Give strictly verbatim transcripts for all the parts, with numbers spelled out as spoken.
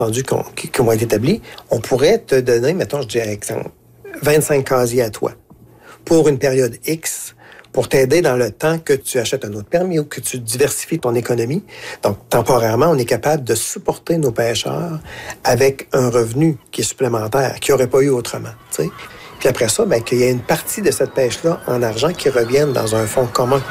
rendus qui ont, qui, qui ont été établis, on pourrait te donner, mettons, je dis un exemple, vingt-cinq casiers à toi pour une période X, pour t'aider dans le temps que tu achètes un autre permis ou que tu diversifies ton économie. Donc, temporairement, on est capable de supporter nos pêcheurs avec un revenu qui est supplémentaire, qu'il n'y aurait pas eu autrement. T'sais. Puis après ça, ben, qu'il y ait une partie de cette pêche-là en argent qui revienne dans un fonds commun.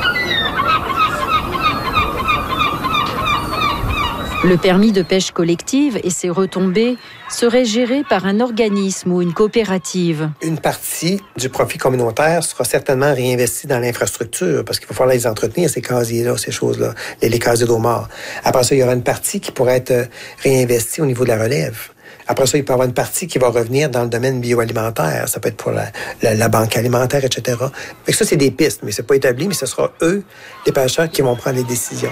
Le permis de pêche collective et ses retombées seraient gérés par un organisme ou une coopérative. Une partie du profit communautaire sera certainement réinvestie dans l'infrastructure parce qu'il va falloir les entretenir, ces casiers-là, ces choses-là, les, les casiers d'eau mort. Après ça, il y aura une partie qui pourrait être réinvestie au niveau de la relève. Après ça, il peut y avoir une partie qui va revenir dans le domaine bioalimentaire. Ça peut être pour la, la, la banque alimentaire, et cetera. Fait que ça, c'est des pistes, mais c'est pas établi, mais ce sera eux, les pêcheurs, qui vont prendre les décisions.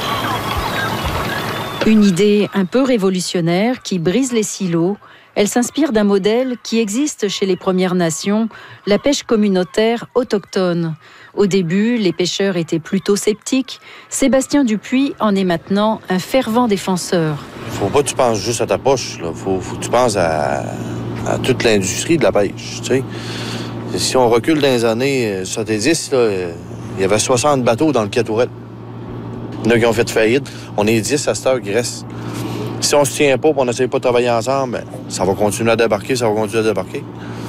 Une idée un peu révolutionnaire qui brise les silos. Elle s'inspire d'un modèle qui existe chez les Premières Nations, la pêche communautaire autochtone. Au début, les pêcheurs étaient plutôt sceptiques. Sébastien Dupuis en est maintenant un fervent défenseur. Faut pas que tu penses juste à ta poche. Là. Faut, faut que tu penses à, à toute l'industrie de la pêche. Tu sais. Si on recule dans les années soixante-dix, là, il y avait soixante bateaux dans le quai Tourette. Il y en a qui ont fait faillite. On est dix à cette heure qui reste. Si on se tient pas et on n'essaie pas de travailler ensemble, ça va continuer à débarquer, ça va continuer à débarquer.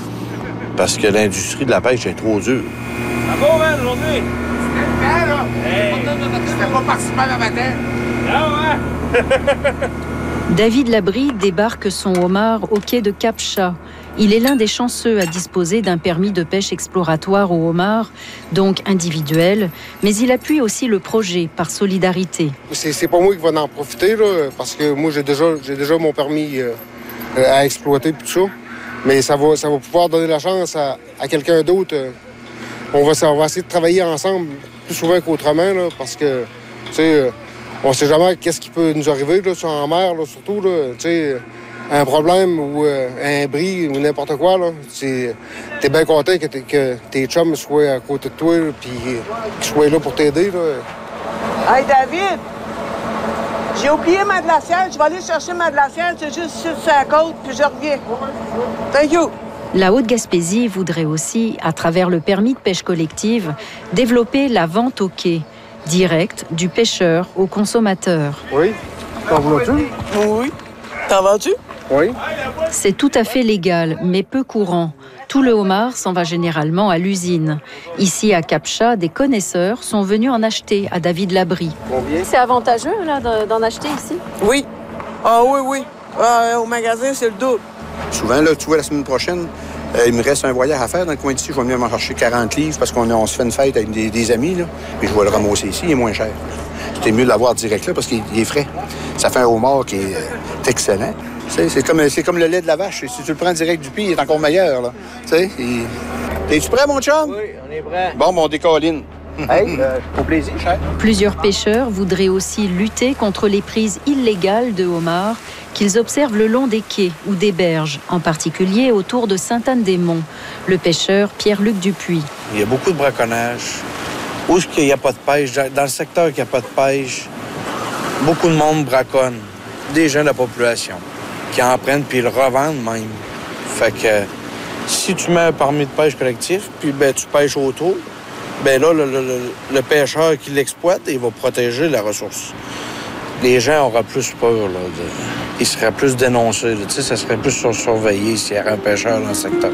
Parce que l'industrie de la pêche est trop dure. Ça va, man, aujourd'hui? C'était le temps, là. Hey. C'était pas participant à matin. Ah ouais? David Labrie débarque son homard au quai de Cap-Chat. Il est l'un des chanceux à disposer d'un permis de pêche exploratoire au homard, donc individuel, mais il appuie aussi le projet par solidarité. C'est, c'est pas moi qui va en profiter, là, parce que moi, j'ai déjà, j'ai déjà mon permis euh, à exploiter tout ça. Mais ça va, ça va pouvoir donner la chance à, à quelqu'un d'autre. On va, on va essayer de travailler ensemble plus souvent qu'autrement, là, parce que, tu sais, on sait jamais qu'est-ce qui peut nous arriver, là, sur en mer, là, surtout, là, tu sais, un problème ou euh, un bris ou n'importe quoi, là. C'est, t'es bien content que, que tes chums soient à côté de toi, puis qu'ils soient là pour t'aider, là. Hey, David! J'ai oublié ma glacière. Je vais aller chercher ma glacière. C'est juste sur la côte, puis je reviens. Thank you! La Haute-Gaspésie voudrait aussi, à travers le permis de pêche collective, développer la vente au quai, directe du pêcheur au consommateur. Oui? T'en veux-tu? Oui. T'en vas-tu? Oui. C'est tout à fait légal, mais peu courant. Tout le homard s'en va généralement à l'usine. Ici, à Cap-Chat, des connaisseurs sont venus en acheter à David Labrie. Combien? C'est avantageux là, d'en acheter ici? Oui. Ah oui, oui. Ah, au magasin, c'est le double. Souvent, là, tu vois, la semaine prochaine, euh, il me reste un voyage à faire dans le coin d'ici. Je vais venir m'en chercher quarante livres parce qu'on on se fait une fête avec des, des amis, là. Puis je vais le ramasser ici, il est moins cher. C'était mieux de l'avoir direct là parce qu'il est frais. Ça fait un homard qui est euh, excellent. C'est, c'est, comme, c'est comme le lait de la vache. Si tu le prends direct du puits, il est encore meilleur, là. Tu sais, il... Es-tu prêt, mon chum? Oui, on est prêt. Bon, mon décolline. Hey, euh, au plaisir, cher. Plusieurs pêcheurs voudraient aussi lutter contre les prises illégales de homards qu'ils observent le long des quais ou des berges, en particulier autour de Sainte-Anne-des-Monts. Le pêcheur Pierre-Luc Dupuis. Il y a beaucoup de braconnage. Où est-ce qu'il n'y a pas de pêche? Dans le secteur où il n'y a pas de pêche, beaucoup de monde braconne. Des gens de la population qui en prennent puis le revendent même. Fait que si tu mets un permis de pêche collectif, puis ben, tu pêches autour, ben là, le, le, le pêcheur qui l'exploite, il va protéger la ressource. Les gens auraient plus peur, là, de... ils seraient plus dénoncés. Tu sais, ça serait plus surveillé s'il y avait un pêcheur dans le secteur.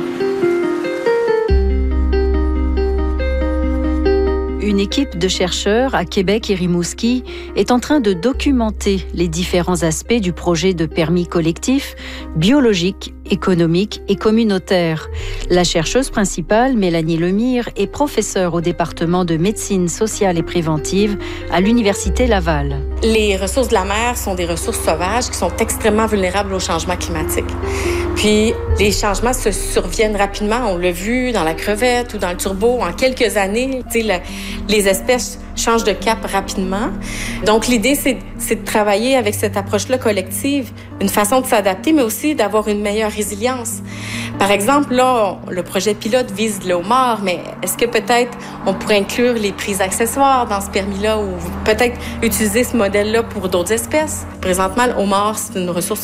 Une équipe de chercheurs à Québec et Rimouski est en train de documenter les différents aspects du projet de permis collectif, biologique, économique et communautaire. La chercheuse principale, Mélanie Lemire, est professeure au département de médecine sociale et préventive à l'Université Laval. Les ressources de la mer sont des ressources sauvages qui sont extrêmement vulnérables au changement climatique. Puis, les changements se surviennent rapidement. On l'a vu dans la crevette ou dans le turbo. En quelques années, tu sais, le, les espèces changent de cap rapidement. Donc, l'idée, c'est, c'est de travailler avec cette approche-là collective une façon de s'adapter, mais aussi d'avoir une meilleure résilience. Par exemple, là, le projet pilote vise le homard, mais est-ce que peut-être on pourrait inclure les prises accessoires dans ce permis-là ou peut-être utiliser ce modèle-là pour d'autres espèces? Présentement, le homard, c'est une ressource